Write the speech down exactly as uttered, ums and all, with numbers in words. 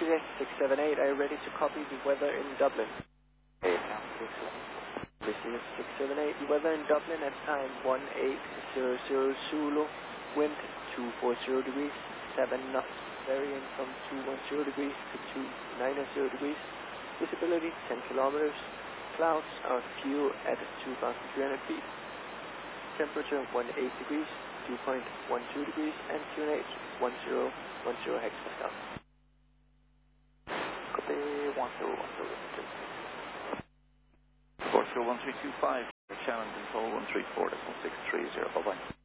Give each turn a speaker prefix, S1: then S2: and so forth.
S1: Today, six seven eight, are you ready to copy the weather in Dublin?
S2: eight now, six seven.
S1: This is six seven eight, the weather in Dublin at time one eight zero zero Zulu, wind two forty degrees, seven knots, varying from two ten degrees to two ninety degrees, visibility ten kilometers, clouds are few at two thousand three hundred feet, temperature eighteen degrees, dew point twelve degrees, and Q N H ten ten hectopascal.
S2: Copy one zero one zero two. four zero one three two five, channel control one three four point six three zero, bye bye.